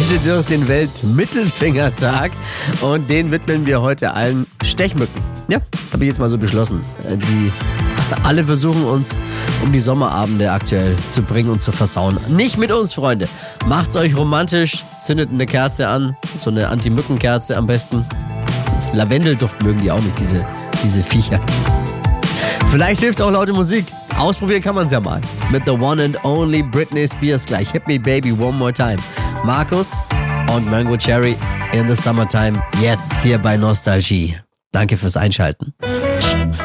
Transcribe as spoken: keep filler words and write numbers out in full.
heute durch den Weltmittelfingertag und den widmen wir heute allen Stechmücken. Ja, habe ich jetzt mal so beschlossen. Die alle versuchen uns um die Sommerabende aktuell zu bringen und zu versauen. Nicht mit uns, Freunde. Macht's euch romantisch, zündet eine Kerze an, so eine Anti-Mücken-Kerze am besten. Lavendelduft mögen die auch nicht, diese, diese Viecher. Vielleicht hilft auch laute Musik. Ausprobieren kann man es ja mal. Mit the one and only Britney Spears gleich. Hit me baby one more time. Markus und Mango Cherry in the Summertime. Jetzt hier bei Nostalgie. Danke fürs Einschalten.